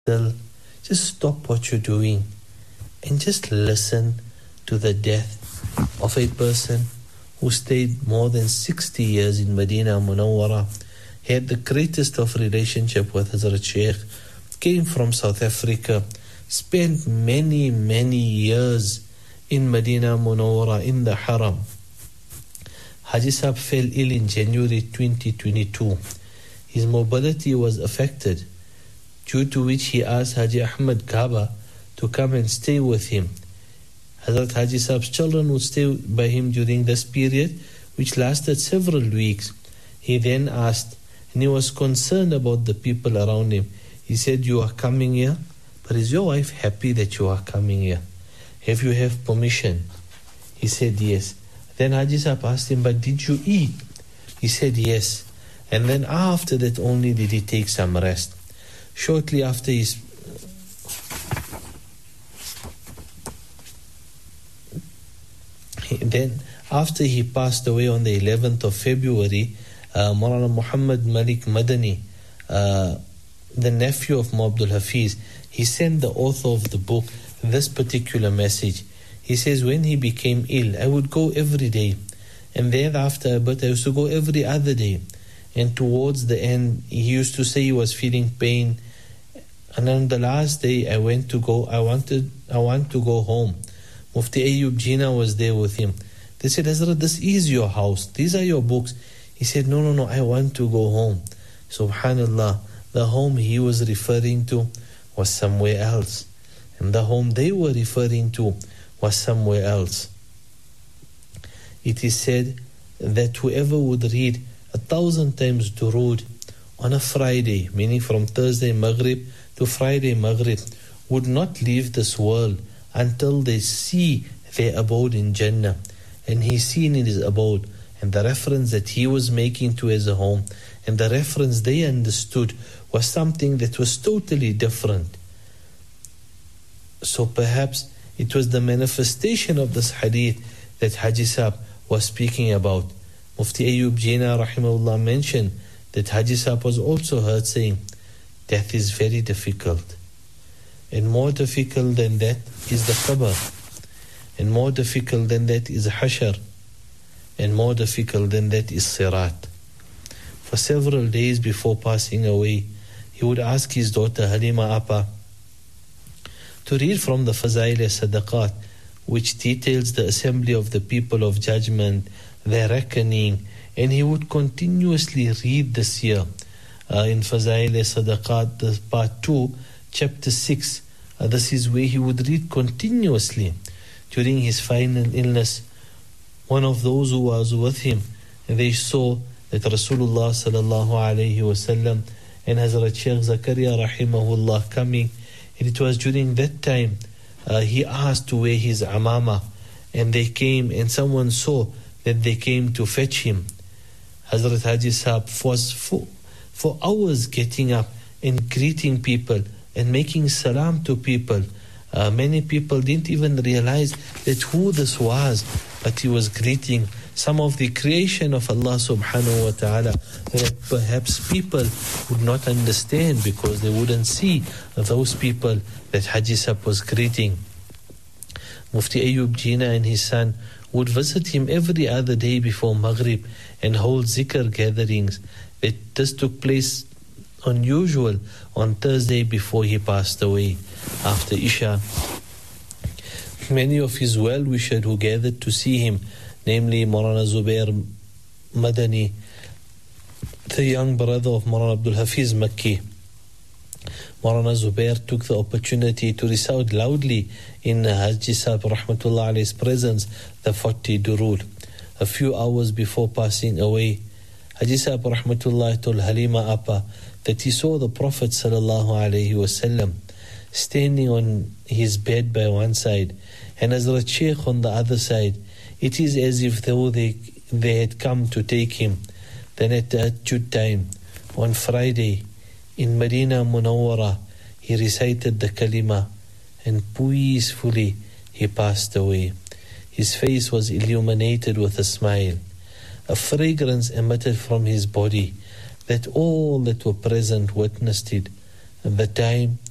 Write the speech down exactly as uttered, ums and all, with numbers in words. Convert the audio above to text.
still, just stop what you're doing and just listen to the death of a person who stayed more than sixty years in Medina Munawwara. He had the greatest of relationship with Hazrat Sheikh, came from South Africa, spent many, many years in Medina Munawwara in the Haram. Haji Sahib fell ill in January twenty twenty-two. His mobility was affected, due to which he asked Haji Ahmad Gaba to come and stay with him. Hazrat Haji Sahib's children would stay by him during this period, which lasted several weeks. He then asked, and he was concerned about the people around him. He said, "You are coming here, but is your wife happy that you are coming here? Have you have permission?" He said, "Yes." Then Haji Sahib asked him, "But did you eat?" He said, "Yes." And then after that only did he take some rest. Shortly after his then after he passed away on the eleventh of February, uh, Maulana Muhammad Malik Madani, uh, the nephew of Ma Abdul Hafiz, he sent the author of the book this particular message. He says, when he became ill, I would go every day, and thereafter, but I used to go every other day. And towards the end, he used to say he was feeling pain. And on the last day, I went to go. I wanted, I want to go home. Mufti Ayyub Jina was there with him. They said, Hazrat, this is your house. These are your books. He said, no, no, no, I want to go home. Subhanallah, the home he was referring to was somewhere else. And the home they were referring to was somewhere else. It is said that whoever would read a thousand times durood on a Friday, meaning from Thursday Maghrib to Friday Maghrib, would not leave this world until they see their abode in Jannah. And he's seen in his abode, and the reference that he was making to as a home, and the reference they understood was something that was totally different. So perhaps it was the manifestation of this hadith that Haji Sahib was speaking about. Mufti Ayyub Jina rahimahullah mentioned that Haji Sahib was also heard saying, death is very difficult. And more difficult than that is the qabr. And more difficult than that is hashar. And more difficult than that is sirat. For several days before passing away, he would ask his daughter Halima Appa to read from the Fazail Sadaqat, which details the assembly of the people of judgment, their reckoning, and he would continuously read this year uh, in Fazail Sadaqat, the part two, chapter six. Uh, this is where he would read continuously. During his final illness, one of those who was with him, they saw that Rasulullah sallallahu alayhi wasallam and Hazrat Shaykh Zakaria rahimahullah coming, and it was during that time uh, he asked to wear his amama, and they came, and someone saw that they came to fetch him. Hazrat Haji Sahib was for, for hours getting up and greeting people and making salam to people. Uh, many people didn't even realize that who this was, but he was greeting some of the creation of Allah subhanahu wa ta'ala that perhaps people would not understand because they wouldn't see those people that Haji Sahib was greeting. Mufti Ayyub Jina and his son would visit him every other day before Maghrib and hold zikr gatherings. It, this took place unusual on Thursday before he passed away. After Isha, many of his well-wishers who gathered to see him, namely Maulana Zubair Madani, the young brother of Maulana Abdul Hafiz Makki, Maulana Zubair took the opportunity to recite loudly in Haji Sahib Rahmatullah Alayhi's presence the forty durood. A few hours before passing away, Haji Sahib Rahmatullah told Halima Appa that he saw the Prophet Sallallahu Alaihi Wasallam standing on his bed by one side and Hazrat Shaykh on the other side. It is as if though they, they had come to take him. Then at that time, on Friday, in Medina Munawwara, he recited the kalima and peacefully he passed away. His face was illuminated with a smile. A fragrance emitted from his body that all that were present witnessed it. At the time